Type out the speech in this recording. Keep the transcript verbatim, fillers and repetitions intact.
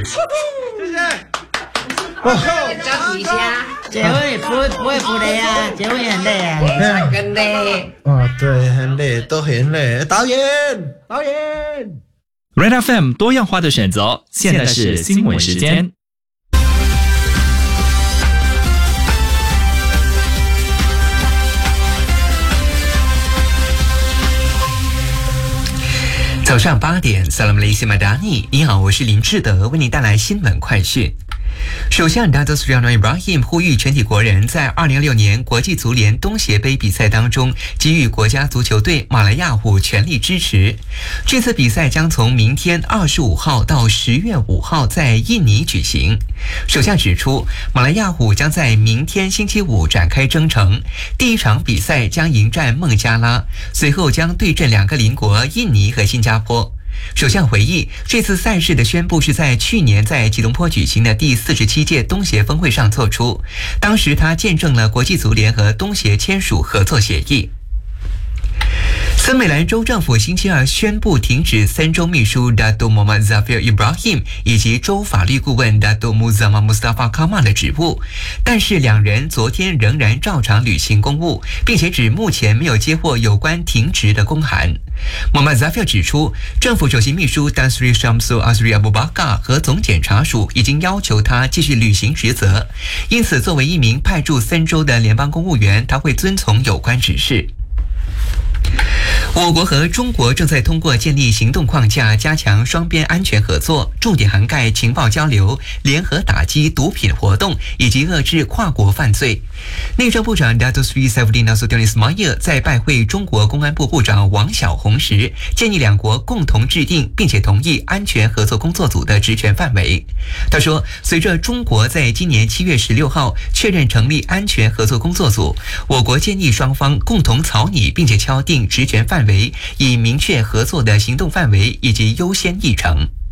谢谢。 着急下，结婚也不会不会不累啊，结婚也很累啊，更累。 哦，对，很累，都很累。导演，导演。 Red F M 多样化的选择，现在是新闻时间。 早上八点 Salam Alaikum Madani， 你好，我是林志德，为您带来新闻快讯。首相 Datuk Seri Anwar Ibrahim 呼吁全体国人在二零二六年国际足联东协杯比赛当中给予国家足球队马来亚虎全力支持。这次比赛将从明天二十五号到十月五号在印尼举行。首相指出，马来亚虎将在明天星期五展开征程，第一场比赛将迎战孟加拉，随后将对阵两个邻国印尼和新加坡。首相回忆，这次赛事的宣布是在去年在吉隆坡举行的第四十七届东协峰会上做出，当时他见证了国际足联和东协签署合作协议。森美兰州政府星期二宣布停止三州秘书 Datuk Muhammad Zafir Ibrahim 以及州法律顾问 Datuk Muzamma Mustafa Kamal 的职务，但是两人昨天仍然照常履行公务，并且指目前没有接获有关停职的公函。Muhammad Zafir 指出，政府首席秘书 Tan Sri Syamsul Azri Abu Bakar 和总检察署已经要求他继续履行职责，因此作为一名派驻三州的联邦公务员，他会遵从有关指示。我国和中国正在通过建立行动框架，加强双边安全合作，重点涵盖情报交流、联合打击毒品活动以及遏制跨国犯罪。内政部长 Datuk Seri Saifuddin Nasution Ismail 在拜会中国公安部部长王晓红时，建议两国共同制定并且同意安全合作工作组的职权范围。他说，随着中国在今年七月十六号确认成立安全合作工作组，我国建议双方共同草拟并且敲定职权范围，以明确合作的行动范围以及优先议程。